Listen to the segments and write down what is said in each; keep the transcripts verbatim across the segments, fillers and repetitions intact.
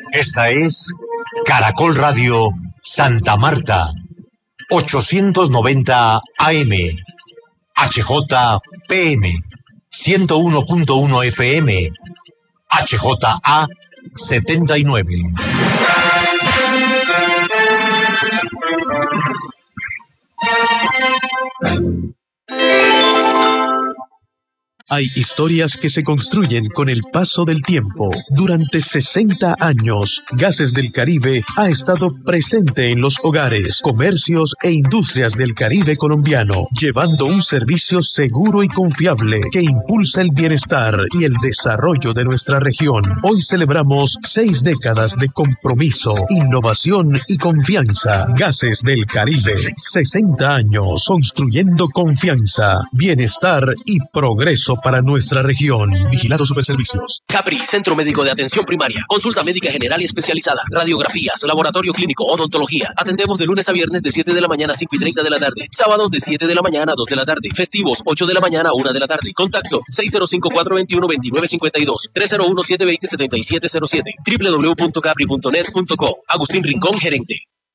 Esta es Caracol Radio Santa Marta, ochocientos noventa A M, H J P M, ciento uno punto uno F M, H J A setenta y nueve. Hay historias que se construyen con el paso del tiempo. Durante sesenta años, Gases del Caribe ha estado presente en los hogares, comercios e industrias del Caribe colombiano, llevando un servicio seguro y confiable que impulsa el bienestar y el desarrollo de nuestra región. Hoy celebramos seis décadas de compromiso, innovación y confianza. Gases del Caribe, sesenta años construyendo confianza, bienestar y progreso para nuestra región. Vigilado Superservicios. Capri, Centro Médico de Atención Primaria. Consulta médica general y especializada. Radiografías, laboratorio clínico, odontología. Atendemos de lunes a viernes de siete de la mañana a cinco y treinta de la tarde. Sábados de siete de la mañana a dos de la tarde. Festivos, ocho de la mañana a una de la tarde. Contacto seis cero cinco, cuatro dos uno, dos nueve cinco dos, tres cero uno, siete dos cero, siete siete cero siete, doble u doble u doble u punto capri punto net punto co. Agustín Rincón, gerente.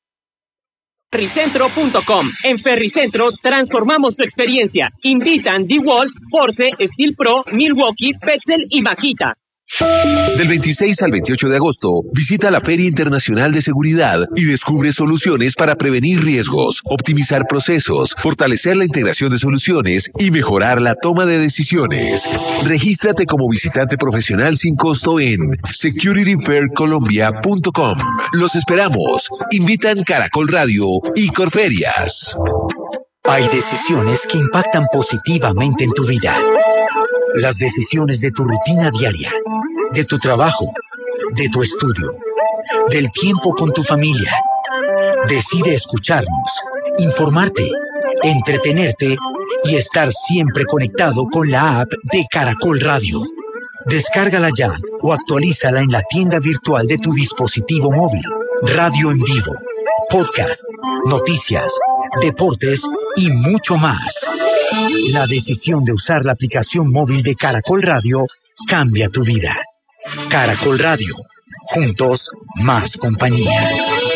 Ferricentro punto com. En Ferricentro transformamos tu experiencia. Invitan DeWalt, Porsche, Steel Pro, Milwaukee, Petzl y Makita. Del veintiséis al veintiocho de agosto, visita la Feria Internacional de Seguridad y descubre soluciones para prevenir riesgos, optimizar procesos, fortalecer la integración de soluciones y mejorar la toma de decisiones. Regístrate como visitante profesional sin costo en security fair colombia punto com. Los esperamos. Invitan Caracol Radio y Corferias. Hay decisiones que impactan positivamente en tu vida. Las decisiones de tu rutina diaria, de tu trabajo, de tu estudio, del tiempo con tu familia. Decide escucharnos, informarte, entretenerte y estar siempre conectado con la app de Caracol Radio. Descárgala ya o actualízala en la tienda virtual de tu dispositivo móvil. Radio en vivo, podcast, noticias, deportes y mucho más. La decisión de usar la aplicación móvil de Caracol Radio cambia tu vida. Caracol Radio. Juntos, más compañía.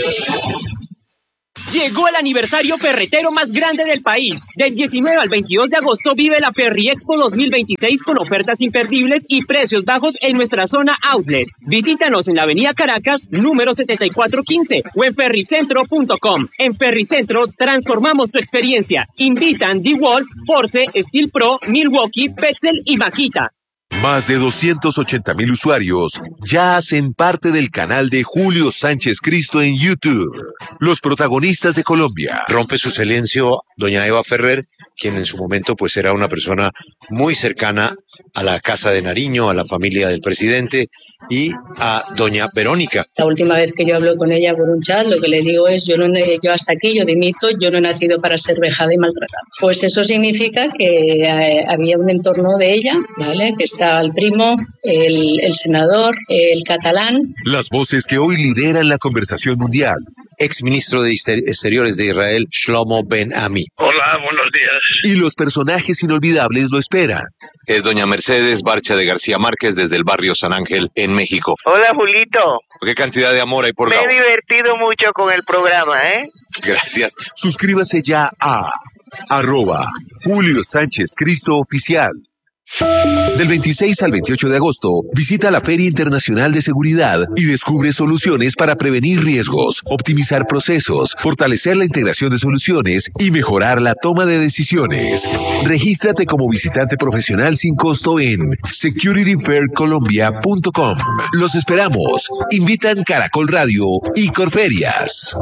Llegó el aniversario ferretero más grande del país. Del diecinueve al veintidós de agosto vive la Ferriexpo dos mil veintiséis con ofertas imperdibles y precios bajos en nuestra zona outlet. Visítanos en la avenida Caracas, número setenta y cuatro quince o en ferricentro punto com. En Ferricentro transformamos tu experiencia. Invitan DeWalt, Porsche, Steel Pro, Milwaukee, Petzl y Makita. Más de doscientos ochenta mil usuarios ya hacen parte del canal de Julio Sánchez Cristo en YouTube. Los protagonistas de Colombia. Rompe su silencio doña Eva Ferrer, quien en su momento pues era una persona muy cercana a la Casa de Nariño, a la familia del presidente, y a doña Verónica. La última vez que yo hablo con ella por un chat, lo que le digo es, yo, no, yo hasta aquí, yo dimito, yo no he nacido para ser vejada y maltratada. Pues eso significa que eh, había un entorno de ella, ¿vale?, que está el primo, el, el senador, el catalán. Las voces que hoy lideran la conversación mundial. Exministro de Exteriores de Israel, Shlomo Ben Ami. Hola, buenos días. Y los personajes inolvidables lo esperan. Es doña Mercedes Barcha de García Márquez desde el barrio San Ángel en México. Hola, Julito. ¿Qué cantidad de amor hay por Me Gabo? he divertido mucho con el programa, ¿eh? Gracias. Suscríbase ya a arroba Julio Sánchez Cristo Oficial. Del veintiséis al veintiocho de agosto, visita la Feria Internacional de Seguridad y descubre soluciones para prevenir riesgos, optimizar procesos, fortalecer la integración de soluciones y mejorar la toma de decisiones. Regístrate como visitante profesional sin costo en security fair colombia punto com. Los esperamos. Invitan Caracol Radio y Corferias.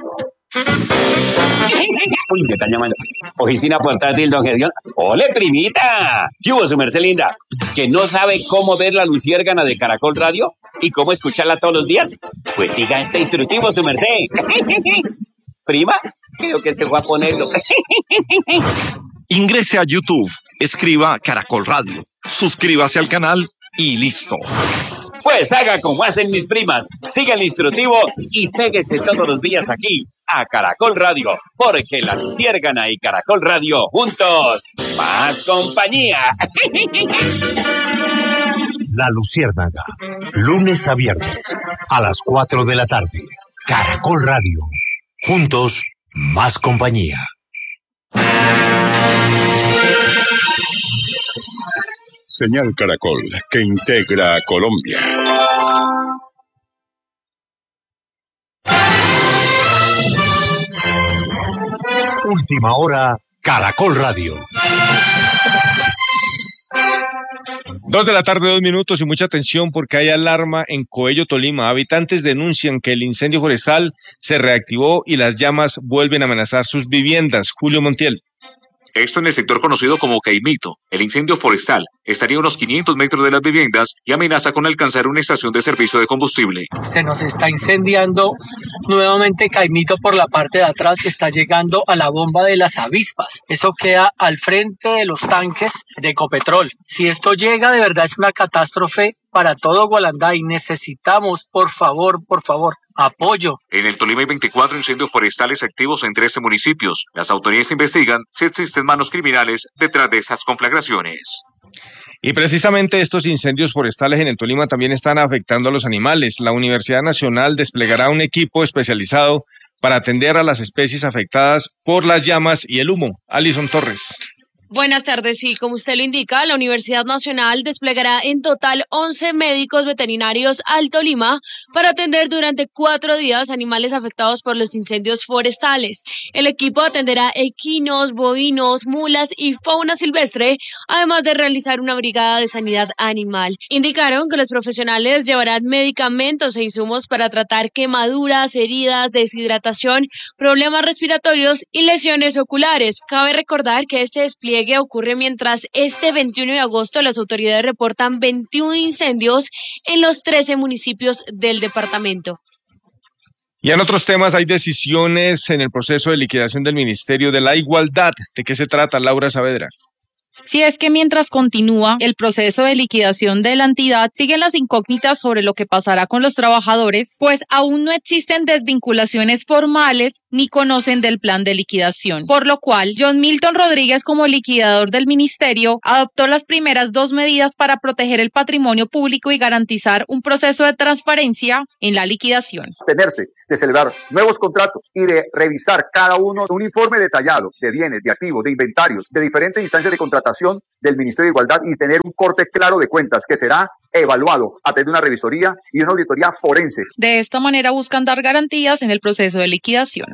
Uy, me están llamando. Oficina portátil, don Gedeón. ¡Ole, primita! ¿Qué hubo, su merced linda? ¿Que no sabe cómo ver la luciérgana de Caracol Radio? ¿Y cómo escucharla todos los días? Pues siga este instructivo, su merced. ¿Prima? Creo que se fue a ponerlo. Ingrese a YouTube, escriba Caracol Radio, suscríbase al canal y listo. Pues haga como hacen mis primas, siga el instructivo y péguese todos los días aquí a Caracol Radio, porque la luciérgana y Caracol Radio juntos, más compañía. La Luciérnaga, lunes a viernes, a las cuatro de la tarde. Caracol Radio. Juntos, más compañía. Señal Caracol, que integra a Colombia. Última hora, Caracol Radio. Dos de la tarde, dos minutos, y mucha atención porque hay alarma en Coello, Tolima. Habitantes denuncian que el incendio forestal se reactivó y las llamas vuelven a amenazar sus viviendas. Julio Montiel. Esto en el sector conocido como Caimito. El incendio forestal estaría a unos quinientos metros de las viviendas y amenaza con alcanzar una estación de servicio de combustible. Se nos está incendiando nuevamente Caimito por la parte de atrás, que está llegando a la bomba de las avispas. Eso queda al frente de los tanques de Ecopetrol. Si esto llega, de verdad es una catástrofe para todo Gualanda y necesitamos, por favor, por favor, apoyo. En el Tolima hay veinticuatro incendios forestales activos en trece municipios. Las autoridades investigan si existen manos criminales detrás de esas conflagraciones. Y precisamente estos incendios forestales en el Tolima también están afectando a los animales. La Universidad Nacional desplegará un equipo especializado para atender a las especies afectadas por las llamas y el humo. Alison Torres. Buenas tardes, sí, como usted lo indica, la Universidad Nacional desplegará en total once médicos veterinarios al Tolima para atender durante cuatro días animales afectados por los incendios forestales. El equipo atenderá equinos, bovinos, mulas y fauna silvestre, además de realizar una brigada de sanidad animal. Indicaron que los profesionales llevarán medicamentos e insumos para tratar quemaduras, heridas, deshidratación, problemas respiratorios y lesiones oculares. Cabe recordar que este despliegue ocurre mientras este veintiuno de agosto las autoridades reportan veintiún incendios en los trece municipios del departamento. Y en otros temas hay decisiones en el proceso de liquidación del Ministerio de la Igualdad. ¿De qué se trata, Laura Saavedra? Si es que mientras continúa el proceso de liquidación de la entidad, siguen las incógnitas sobre lo que pasará con los trabajadores, pues aún no existen desvinculaciones formales ni conocen del plan de liquidación, por lo cual John Milton Rodríguez, como liquidador del ministerio, adoptó las primeras dos medidas para proteger el patrimonio público y garantizar un proceso de transparencia en la liquidación. Tenerse de celebrar nuevos contratos y de revisar cada uno un informe detallado de bienes, de activos, de inventarios, de diferentes instancias de contratación del Ministerio de Igualdad y tener un corte claro de cuentas que será evaluado a través de una revisoría y una auditoría forense. De esta manera buscan dar garantías en el proceso de liquidación.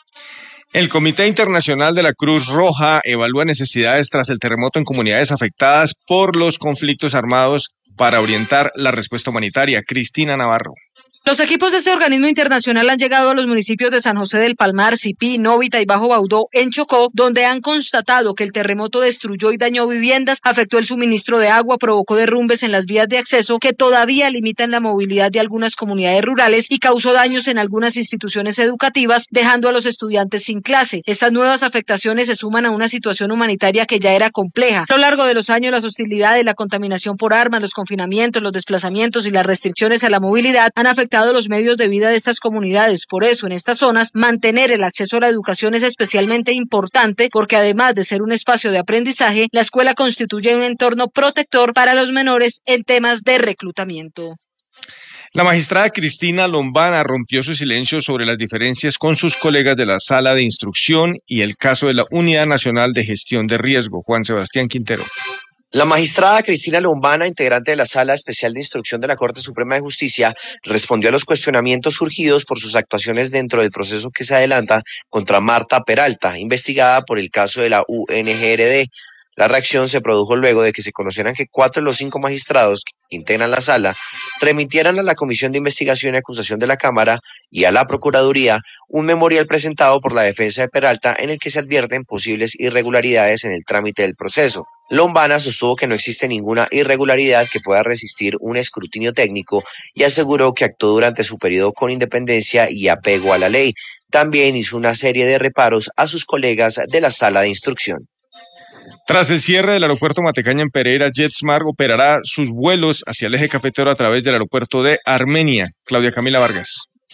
El Comité Internacional de la Cruz Roja evalúa necesidades tras el terremoto en comunidades afectadas por los conflictos armados para orientar la respuesta humanitaria. Cristina Navarro. Los equipos de este organismo internacional han llegado a los municipios de San José del Palmar, Sipí, Novita y Bajo Baudó, en Chocó, donde han constatado que el terremoto destruyó y dañó viviendas, afectó el suministro de agua, provocó derrumbes en las vías de acceso que todavía limitan la movilidad de algunas comunidades rurales y causó daños en algunas instituciones educativas, dejando a los estudiantes sin clase. Estas nuevas afectaciones se suman a una situación humanitaria que ya era compleja. A lo largo de los años, las hostilidades, la contaminación por armas, los confinamientos, los desplazamientos y las restricciones a la movilidad han afectado los medios de vida de estas comunidades. Por eso, en estas zonas, mantener el acceso a la educación es especialmente importante porque además de ser un espacio de aprendizaje, la escuela constituye un entorno protector para los menores en temas de reclutamiento. La magistrada Cristina Lombana rompió su silencio sobre las diferencias con sus colegas de la Sala de Instrucción y el caso de la Unidad Nacional de Gestión de Riesgo. Juan Sebastián Quintero. La magistrada Cristina Lombana, integrante de la Sala Especial de Instrucción de la Corte Suprema de Justicia, respondió a los cuestionamientos surgidos por sus actuaciones dentro del proceso que se adelanta contra Marta Peralta, investigada por el caso de la U N G R D. La reacción se produjo luego de que se conocieran que cuatro de los cinco magistrados que integran la sala remitieran a la Comisión de Investigación y Acusación de la Cámara y a la Procuraduría un memorial presentado por la defensa de Peralta en el que se advierten posibles irregularidades en el trámite del proceso. Lombana sostuvo que no existe ninguna irregularidad que pueda resistir un escrutinio técnico y aseguró que actuó durante su periodo con independencia y apego a la ley. También hizo una serie de reparos a sus colegas de la Sala de Instrucción. Tras el cierre del aeropuerto Matecaña en Pereira, JetSmart operará sus vuelos hacia el eje cafetero a través del aeropuerto de Armenia. Claudia Camila Vargas.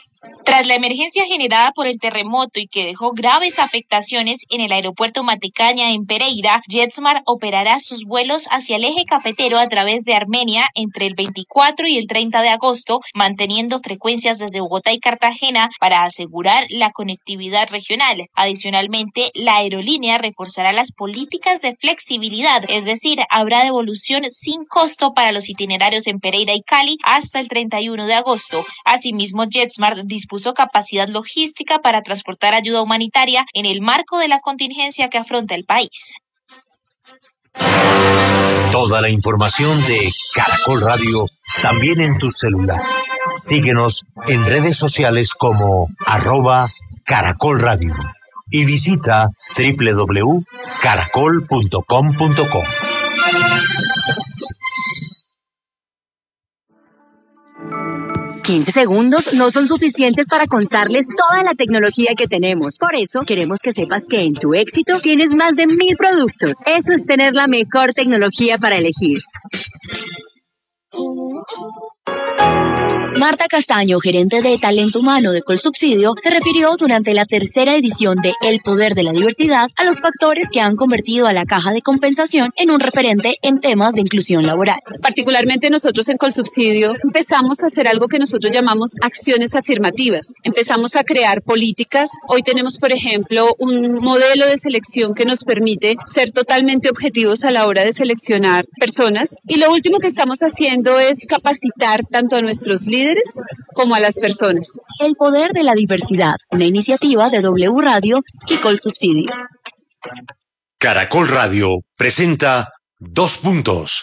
Tras la emergencia generada por el terremoto y que dejó graves afectaciones en el aeropuerto Matecaña en Pereira, JetSmart operará sus vuelos hacia el eje cafetero a través de Armenia entre el veinticuatro y el treinta de agosto, manteniendo frecuencias desde Bogotá y Cartagena para asegurar la conectividad regional. Adicionalmente, la aerolínea reforzará las políticas de flexibilidad, es decir, habrá devolución sin costo para los itinerarios en Pereira y Cali hasta el treinta y uno de agosto. Asimismo, JetSmart dispuso capacidad logística para transportar ayuda humanitaria en el marco de la contingencia que afronta el país. Toda la información de Caracol Radio también en tu celular. Síguenos en redes sociales como arroba Caracol Radio y visita doble u doble u doble u punto caracol punto com punto co. quince segundos no son suficientes para contarles toda la tecnología que tenemos. Por eso, queremos que sepas que en Tu Éxito tienes más de mil productos. Eso es tener la mejor tecnología para elegir. Marta Castaño, gerente de Talento Humano de Colsubsidio, se refirió durante la tercera edición de El Poder de la Diversidad a los factores que han convertido a la Caja de Compensación en un referente en temas de inclusión laboral. Particularmente nosotros en Colsubsidio empezamos a hacer algo que nosotros llamamos acciones afirmativas. Empezamos a crear políticas. Hoy tenemos, por ejemplo, un modelo de selección que nos permite ser totalmente objetivos a la hora de seleccionar personas. Y lo último que estamos haciendo es capacitar tanto a nuestros líderes como a las personas. El Poder de la Diversidad, una iniciativa de W Radio y Colsubsidio. Caracol Radio presenta Dos Puntos.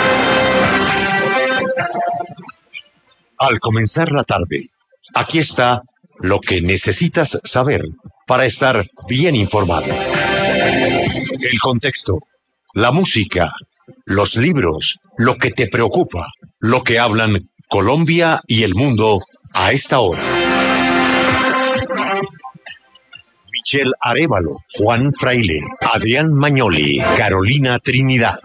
Al comenzar la tarde, aquí está lo que necesitas saber para estar bien informado. El contexto, la música, los libros, lo que te preocupa, lo que hablan Colombia y el mundo a esta hora. Michelle Arévalo, Juan Fraile, Adrián Mañoli, Carolina Trinidad.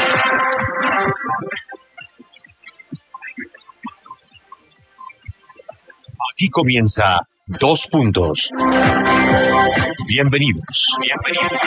Aquí comienza Dos Puntos. Bienvenidos, bienvenidos.